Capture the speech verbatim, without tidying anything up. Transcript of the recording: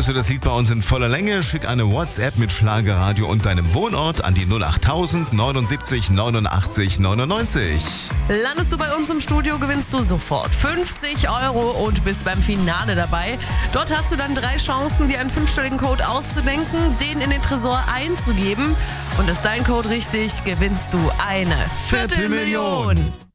du das Lied bei uns in voller Länge? Schick eine WhatsApp mit Schlagerradio und deinem Wohnort an die null acht tausend neunundsiebzig neunundachtzig neunundneunzig. Landest du bei uns im Studio, gewinnst du sofort fünfzig Euro und bist beim Finale dabei. Dort hast du dann drei Chancen, dir einen fünfstelligen Code auszudenken, den in den Tresor einzugeben. Und ist dein Code richtig, gewinnst du eine Viertelmillion.